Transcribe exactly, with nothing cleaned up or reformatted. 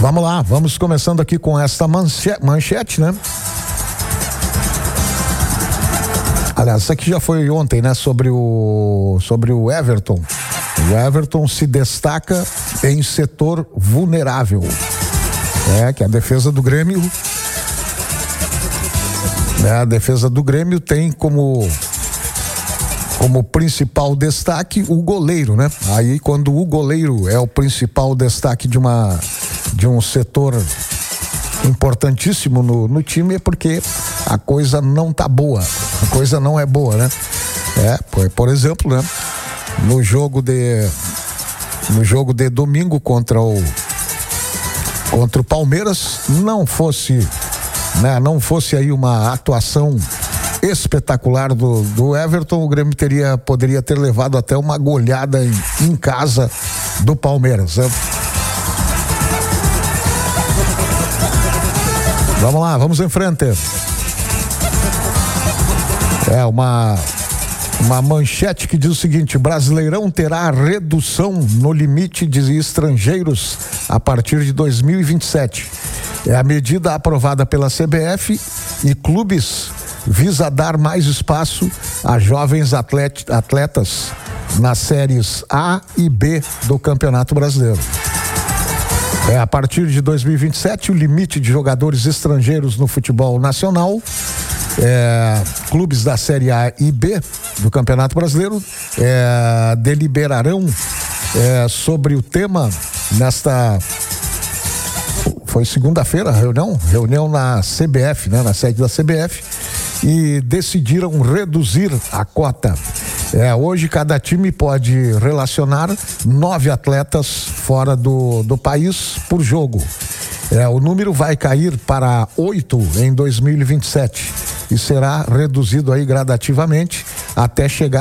Vamos lá, vamos começando aqui com esta manchete, manchete, né? Aliás, isso aqui já foi ontem, né? Sobre o, sobre o Everton. O Everton se destaca em setor vulnerável. É, que a defesa do Grêmio... É, a defesa do Grêmio tem como... Como principal destaque o goleiro, né? Aí quando o goleiro é o principal destaque de uma de um setor importantíssimo no, no time, é porque a coisa não tá boa, a coisa não é boa, né? É, por, por exemplo, né? No jogo de no jogo de domingo contra o contra o Palmeiras, não fosse, né? Não fosse aí uma atuação espetacular do, do Everton, o Grêmio teria, poderia ter levado até uma goleada em, em casa do Palmeiras. Né? Vamos lá, vamos em frente. É uma uma manchete que diz o seguinte: Brasileirão terá redução no limite de estrangeiros a partir de dois mil e vinte e sete. É a medida aprovada pela C B F e clubes visa dar mais espaço a jovens atlet- atletas nas séries A e B do Campeonato Brasileiro. É, a partir de dois mil e vinte e sete, o limite de jogadores estrangeiros no futebol nacional, é, clubes da série A e B do Campeonato Brasileiro é, deliberarão é, sobre o tema nesta... Foi segunda-feira a reunião, reunião na C B F, né, na sede da C B F, e decidiram reduzir a cota. É, hoje cada time pode relacionar nove atletas fora do, do país por jogo. É, o número vai cair para oito em dois mil e vinte e sete e será reduzido aí gradativamente até chegar